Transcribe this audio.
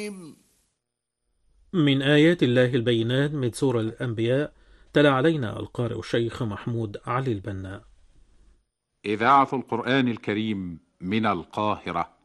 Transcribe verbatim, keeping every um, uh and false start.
الرحيم. من آيات الله البينات من سورة الأنبياء. تلا علينا القارئ الشيخ محمود علي البنا. إذاعة القرآن الكريم من القاهرة.